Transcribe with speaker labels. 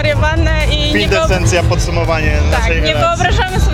Speaker 1: zwariowane i
Speaker 2: Kwintesencja, podsumowanie
Speaker 1: tak,
Speaker 2: naszej
Speaker 1: nie
Speaker 2: relacji.
Speaker 1: wyobrażamy sobie